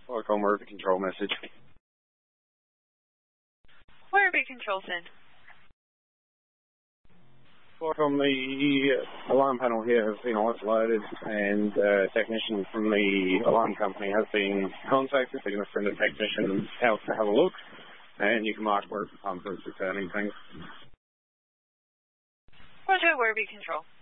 Welcome, Werribee Control message. Werribee Control send. Welcome, the alarm panel here has been isolated and a technician from the alarm company has been contacted. They're going to send a technician out to have a look, and you can mark where it's returning. Thanks. Roger, Werribee Control.